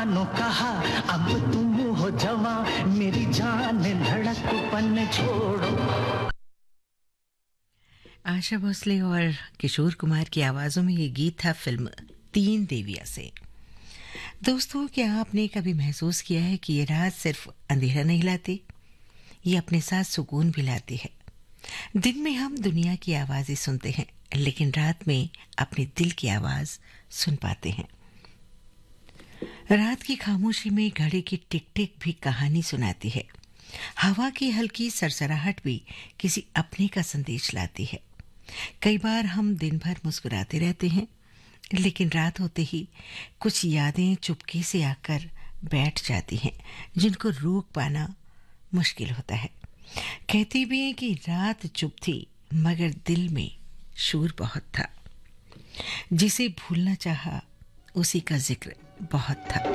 No कहा अब तुम हो जवां, मेरी जान धड़कपन छोड़ो। आशा भोसले और किशोर कुमार की आवाज़ों में ये गीत था फिल्म तीन देवियाँ से। दोस्तों, क्या आपने कभी महसूस किया है कि ये रात सिर्फ अंधेरा नहीं लाती, ये अपने साथ सुकून भी लाती है। दिन में हम दुनिया की आवाज़ें सुनते हैं, लेकिन रात में अपने दिल की आवाज़ सुन पाते हैं। रात की खामोशी में घड़ी की टिक टिक भी कहानी सुनाती है। हवा की हल्की सरसराहट भी किसी अपने का संदेश लाती है। कई बार हम दिन भर मुस्कुराते रहते हैं, लेकिन रात होते ही कुछ यादें चुपके से आकर बैठ जाती हैं, जिनको रोक पाना मुश्किल होता है। कहते भी हैं कि रात चुप थी मगर दिल में शोर बहुत था। जिसे भूलना चाहा उसी का जिक्र बहुत था।